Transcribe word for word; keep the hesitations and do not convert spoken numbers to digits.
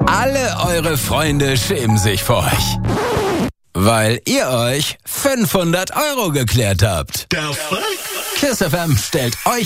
Alle eure Freunde schämen sich vor euch. Weil ihr euch fünfhundert Euro geklärt habt. Der Fuck? KISS F M stellt euch